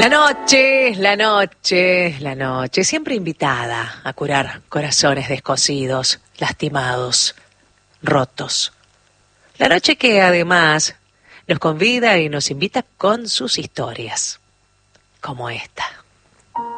La noche, siempre invitada a curar corazones descosidos, lastimados, rotos. La noche que además nos convida y nos invita con sus historias, como esta.